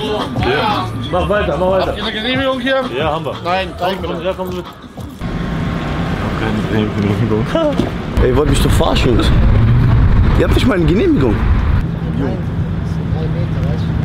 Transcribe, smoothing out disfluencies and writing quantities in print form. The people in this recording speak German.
Ja. Mach weiter, mach weiter. Habt ihr eine Genehmigung hier? Ja, haben wir. Nein, zeig mir Ja, komm mit. Keine Genehmigung. Ey, ihr wollt mich doch verarschen, Jungs. Ihr habt nicht mal eine Genehmigung. Nein, das sind 3 Meter, weißt du?